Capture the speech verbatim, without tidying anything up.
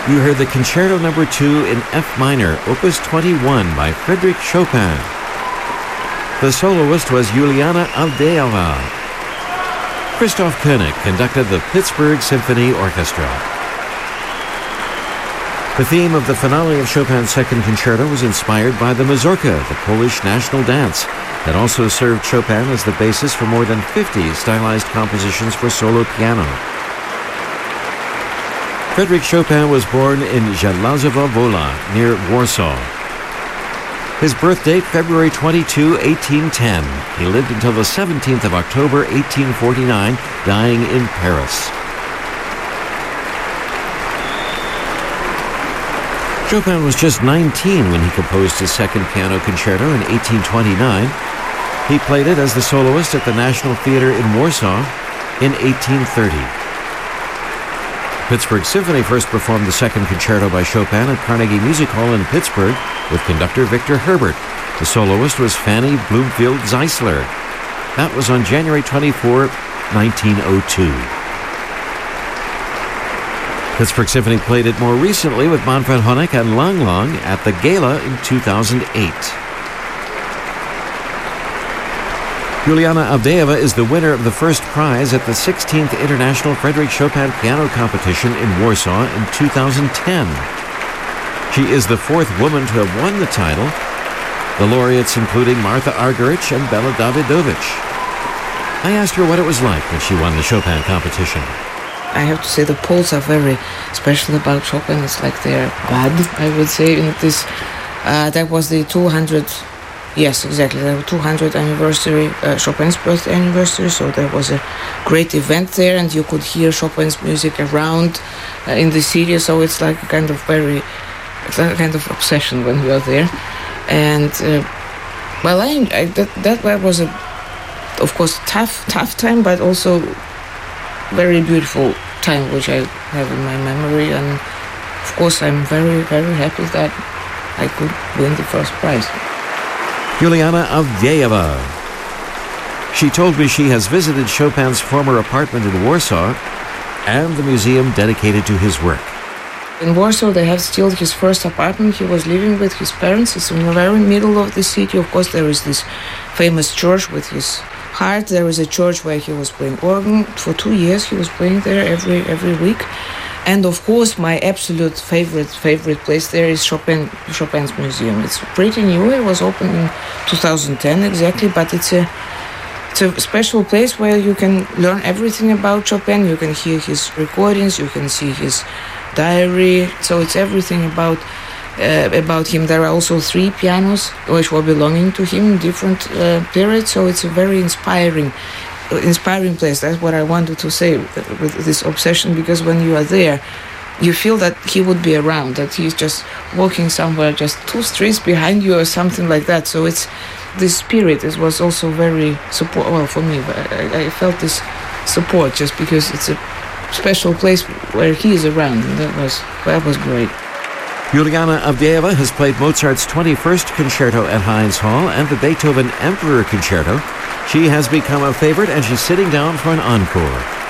You heard the Concerto Number two in F minor, Opus twenty-one by Frédéric Chopin. The soloist was Juliana Avdeeva. Christoph Koenig conducted the Pittsburgh Symphony Orchestra. The theme of the finale of Chopin's Second Concerto was inspired by the mazurka, the Polish national dance, that also served Chopin as the basis for more than fifty stylized compositions for solo piano. Frédéric Chopin was born in Żelazowa Wola, near Warsaw. His birth date, February twenty-second, eighteen ten. He lived until the seventeenth of October, eighteen forty-nine, dying in Paris. Chopin was just nineteen when he composed his second piano concerto in eighteen twenty-nine. He played it as the soloist at the National Theatre in Warsaw in eighteen thirty. Pittsburgh Symphony first performed the second concerto by Chopin at Carnegie Music Hall in Pittsburgh with conductor Victor Herbert. The soloist was Fanny Bloomfield Zeisler. That was on January twenty-fourth, nineteen oh two. Pittsburgh Symphony played it more recently with Manfred Honeck and Lang Lang at the Gala in two thousand eight. Juliana Avdeeva is the winner of the first prize at the sixteenth International Frédéric Chopin Piano Competition in Warsaw in two thousand ten. She is the fourth woman to have won the title, the laureates including Martha Argerich and Bela Davidovich. I asked her what it was like when she won the Chopin competition. I have to say the Poles are very special about Chopin. It's like they're God, I would say. In this, uh, that was the two hundredth, yes, exactly, the two hundredth anniversary, uh, Chopin's birthday anniversary. So there was a great event there, and you could hear Chopin's music around uh, in the city. So it's like a kind of very, it's like a kind of obsession when we are there. And uh, well, I, I that that was a, of course, tough tough time, but also very beautiful time which I have in my memory, and of course I'm very very happy that I could win the first prize. Juliana Avdeeva. She told me she has visited Chopin's former apartment in Warsaw and the museum dedicated to his work. In Warsaw they have still his first apartment. He was living with his parents. It's in the very middle of the city. Of course there is this famous church with his heart. There is a church where he was playing organ. For two years he was playing there every every week. And of course my absolute favorite favorite place there is Chopin Chopin's museum. It's pretty new. It was opened in two thousand ten exactly, but it's a it's a special place where you can learn everything about Chopin. You can hear his recordings, you can see his diary. So it's everything about Uh, about him. There are also three pianos which were belonging to him in different uh, periods, so it's a very inspiring uh, inspiring place. That's what I wanted to say with this obsession, because when you are there you feel that he would be around, that he's just walking somewhere just two streets behind you or something like that. So it's this spirit. It was also very support, well, for me I, I felt this support just because it's a special place where he is around, and that was that was great. Juliana Avdeeva has played Mozart's twenty-first Concerto at Heinz Hall and the Beethoven Emperor Concerto. She has become a favorite, and she's sitting down for an encore.